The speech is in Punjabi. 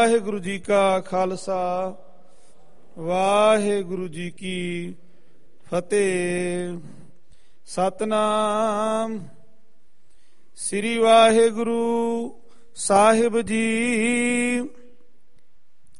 ਵਾਹਿਗੁਰੂ ਜੀ ਕਾ ਖਾਲਸਾ ਵਾਹਿਗੁਰੂ ਜੀ ਕੀ ਫਤਿਹ। ਸਤਨਾਮ ਸ੍ਰੀ ਵਾਹਿਗੁਰੂ ਸਾਹਿਬ ਜੀ।